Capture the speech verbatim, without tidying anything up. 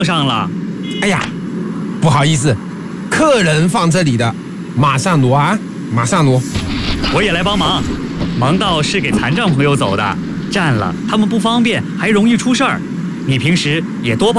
上了。 哎呀，不好意思，客人放这里的，马上挪啊，马上挪。 我也来帮忙，盲道是给残障朋友走的，占了他们不方便，还容易出事儿。你平时也多帮。